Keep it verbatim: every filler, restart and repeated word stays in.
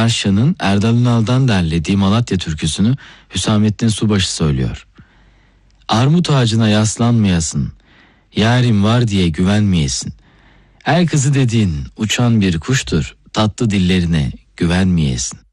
Ömer Şan'ın Erdal Ünal'dan derlediği Malatya türküsünü Hüsamettin Subaşı söylüyor. Armut ağacına yaslanmayasın, yarim var diye güvenmeyesin. El kızı dediğin uçan bir kuştur, tatlı dillerine güvenmeyesin.